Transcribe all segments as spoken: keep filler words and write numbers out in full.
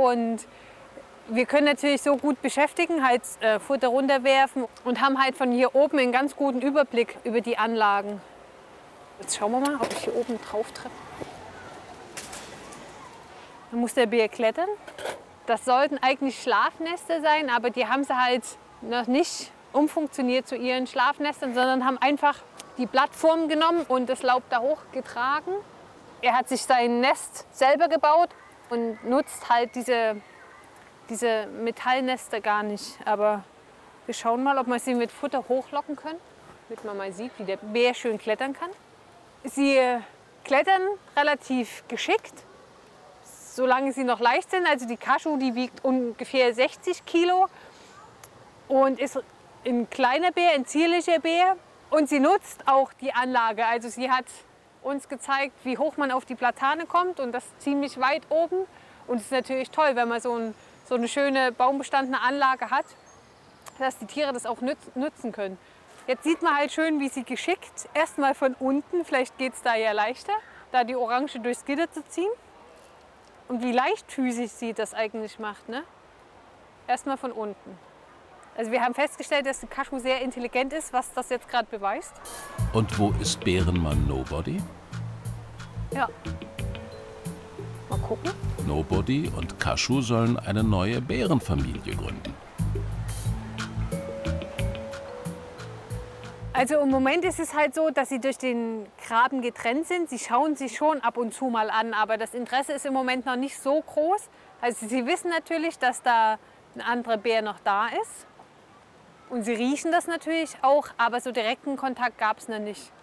und wir können natürlich so gut beschäftigen, halt äh, Futter runterwerfen und haben halt von hier oben einen ganz guten Überblick über die Anlagen. Jetzt schauen wir mal, ob ich hier oben drauf treffe. Dann muss der Bär klettern. Das sollten eigentlich Schlafnester sein, aber die haben sie halt noch nicht umfunktioniert zu ihren Schlafnestern, sondern haben einfach die Plattform genommen und das Laub da hochgetragen. Er hat sich sein Nest selber gebaut und nutzt halt diese, diese Metallnester gar nicht. Aber wir schauen mal, ob wir sie mit Futter hochlocken können, damit man mal sieht, wie der Bär schön klettern kann. Sie klettern relativ geschickt, solange sie noch leicht sind. Also die Kaschu, die wiegt ungefähr sechzig Kilo und ist ein kleiner Bär, ein zierlicher Bär. Und sie nutzt auch die Anlage. Also sie hat uns gezeigt, wie hoch man auf die Platane kommt und das ziemlich weit oben. Und es ist natürlich toll, wenn man so, ein, so eine schöne baumbestandene Anlage hat, dass die Tiere das auch nütz, nutzen können. Jetzt sieht man halt schön, wie sie geschickt, erstmal von unten, vielleicht geht es da ja leichter, da die Orange durchs Gitter zu ziehen. Und wie leichtfüßig sie das eigentlich macht, ne? Erstmal von unten. Also wir haben festgestellt, dass die Kaschu sehr intelligent ist, was das jetzt gerade beweist. Und wo ist Bärenmann Nobody? Ja. Mal gucken. Nobody und Kaschu sollen eine neue Bärenfamilie gründen. Also im Moment ist es halt so, dass sie durch den Graben getrennt sind. Sie schauen sich schon ab und zu mal an, aber das Interesse ist im Moment noch nicht so groß. Also sie wissen natürlich, dass da ein anderer Bär noch da ist. Und sie riechen das natürlich auch, aber so direkten Kontakt gab es noch nicht.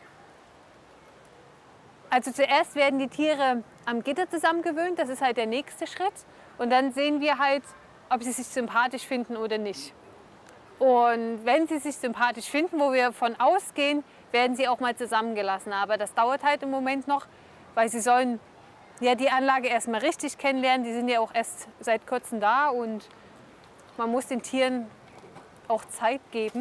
Also zuerst werden die Tiere am Gitter zusammengewöhnt, das ist halt der nächste Schritt. Und dann sehen wir halt, ob sie sich sympathisch finden oder nicht. Und wenn sie sich sympathisch finden, wo wir von ausgehen, werden sie auch mal zusammengelassen. Aber das dauert halt im Moment noch, weil sie sollen ja die Anlage erst mal richtig kennenlernen. Die sind ja auch erst seit kurzem da und man muss den Tieren auch Zeit geben.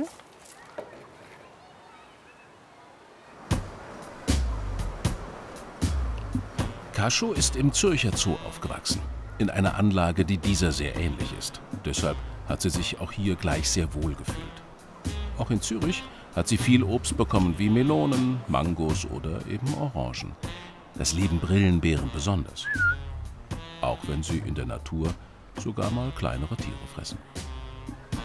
Kaschu ist im Zürcher Zoo aufgewachsen, in einer Anlage, die dieser sehr ähnlich ist. Deshalb hat sie sich auch hier gleich sehr wohl gefühlt. Auch in Zürich hat sie viel Obst bekommen, wie Melonen, Mangos oder eben Orangen. Das lieben Brillenbären besonders. Auch wenn sie in der Natur sogar mal kleinere Tiere fressen.